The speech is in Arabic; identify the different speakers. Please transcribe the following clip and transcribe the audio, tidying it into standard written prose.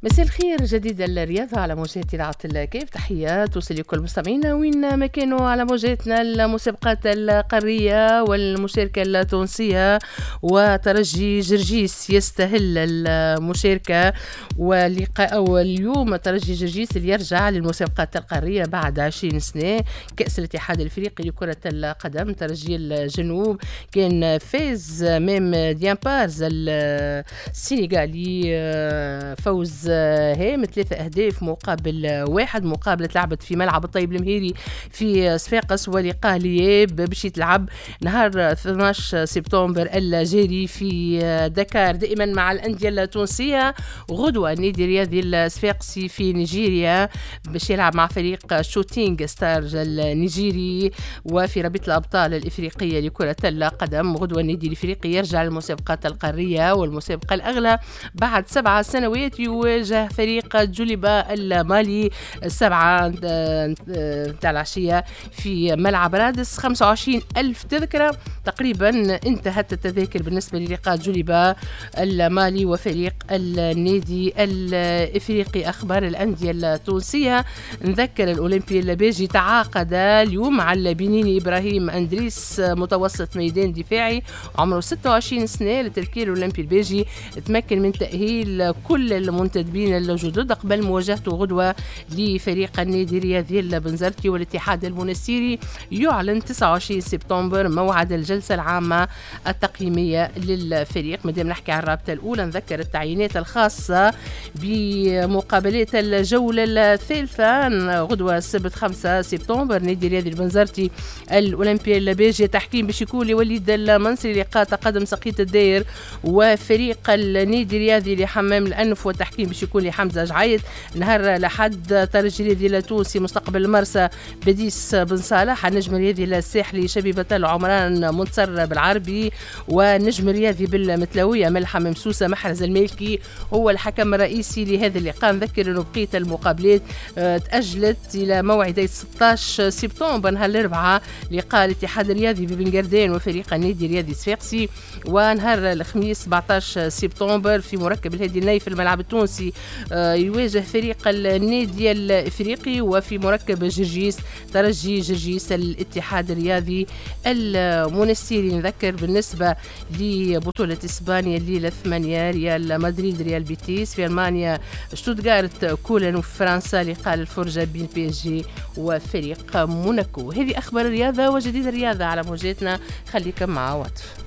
Speaker 1: مساء الخير. جديد الرياضة على موجات إذاعة الكيف. تحيات توصل لكل مستمعينا وين ما كانوا على موجاتنا. المسابقات القارية والمشاركة التونسية وترجي جرجيس يستهل المشاركة واللقاء. واليوم ترجي جرجيس اللي يرجع للمسابقات القارية بعد 20 سنة. كأس الاتحاد الافريقي لكرة القدم ترجي الجنوب كان فاز ميم ديامبارز السنغالي فوز هام 3 أهداف مقابل 1. مقابلة لعبت في ملعب الطيب المهيري في صفاقس، ولقاء الإياب باش يتلعب نهار 12 سبتمبر الجاري في دكار. دائما مع الأندية التونسية. غدوة النادي الرياضي الصفاقسي في نيجيريا باش يلعب مع فريق شوتينغ ستارز النيجيري. وفي رابطة الأبطال الإفريقية لكرة القدم غدوة النادي الإفريقي يرجع للمسابقات القارية والمسابقة الأغلى بعد 7 سنوات. يواجه فريق جوليبا المالي 7 تاع العشية في ملعب رادس. 25,000 تذكرة تقريبا انتهت التذاكر بالنسبة للقاء جوليبا المالي وفريق النادي الإفريقي. أخبار الأندية التونسية. نذكر الأولمبي الباجي تعاقد اليوم مع البنيني إبراهيم أندريس متوسط ميدان دفاعي عمره 26 سنة لتركيا. الأولمبي الباجي تمكن من تأهيل كل المنتدبين الجدد قبل مواجهته غدوة لفريق النادي الرياضي البنزرتي. والاتحاد المنستيري يعلن 29 سبتمبر موعد الجلسة العامة التقييمية للفريق. مادام نحكي عن الرابطة الأولى نذكر التعيينات الخاصة بمقابلات الجولة الثالثة غدوة السبت 5 سبتمبر. نادي الرياضي البنزرتي الأولمبي الباجي تحكيم باش يكون لوليد المنصري لقاء تقدم سقيط الداير وفريق النادي الرياضي لحمام الأنف، والتحكيم باش يكون لحمزة جعيد. نهار لحد ترجي الرياضي التونسي مستقبل المرسى بديس بن صالح. النجم الرياضي الساحلي شبيبة العمران منتصر بالعربي. والنجم الرياضي بالمتلوية ملحة ممسوسة محرز المالكي هو الحكم الرئيسي لهذا اللقاء. نذكر انه بقية المقابلات تأجلت إلى موعد 16 سبتمبر نهار الأربعاء لقاء الاتحاد الرياضي ببن قردان وفريق النادي الرياضي الصفاقسي. ونهار الخميس 17 سبتمبر في مركب الهادي الناي في الملعب التونسي يواجه فريق النادي الافريقي. وفي مركب جرجيس ترجي جرجيس الاتحاد الرياضي المنستيري. نذكر بالنسبه لبطوله اسبانيا الليله 8 ريال مدريد ريال بيتيس، في المانيا شتوتغارت كولن، وفي فرنسا لقاء الفرجه بين بي اس جي وفريق موناكو. هذه اخبار الرياضه وجديد الرياضه على موجاتنا. خليكم مع وطف.